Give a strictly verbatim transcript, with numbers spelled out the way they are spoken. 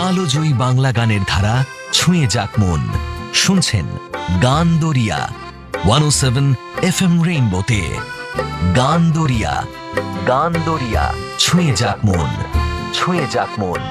কালোজয়ী বাংলা গানের ধারা ছুঁয়ে যাক মন। শুনছেন গান দরিয়া ওয়ান ও সেভেন এফ এম রেইনবোতে। গান দরিয়া, গান দরিয়া ছুঁয়ে যাক মন, ছুঁয়ে যাক মন।